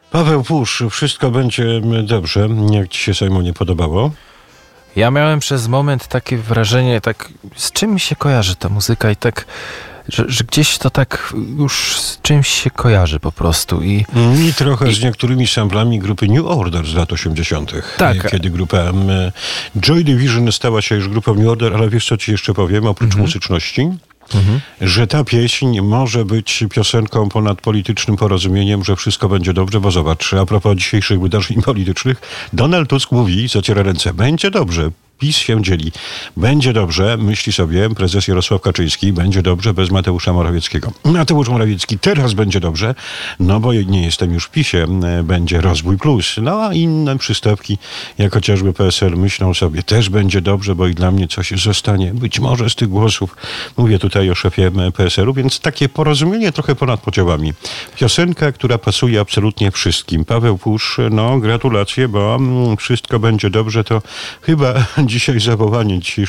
Paweł Pusz, wszystko będzie dobrze. Jak ci się, Sejmonie, podobało? Ja miałem przez moment takie wrażenie, tak z czym mi się kojarzy ta muzyka i tak, że gdzieś to tak już z czymś się kojarzy po prostu. I trochę z niektórymi samplami grupy New Order z lat 80. Tak. Kiedy grupa Joy Division stała się już grupą New Order, ale wiesz, co ci jeszcze powiem, oprócz muzyczności? Że ta pieśń może być piosenką ponad politycznym porozumieniem, że wszystko będzie dobrze, bo zobacz, a propos dzisiejszych wydarzeń politycznych, Donald Tusk mówi, zaciera ręce, będzie dobrze. PiS się dzieli. Będzie dobrze, myśli sobie prezes Jarosław Kaczyński, będzie dobrze bez Mateusza Morawieckiego. Mateusz Morawiecki, teraz będzie dobrze, no bo nie jestem już w PiS-ie, będzie rozwój plus. No a inne przystawki, jak chociażby PSL, myślą sobie, też będzie dobrze, bo i dla mnie coś zostanie, być może z tych głosów. Mówię tutaj o szefie PSL-u, więc takie porozumienie trochę ponad podziałami. Piosenka, która pasuje absolutnie wszystkim. Paweł Pusz, no gratulacje, bo wszystko będzie dobrze, to chyba dzisiaj zawołanie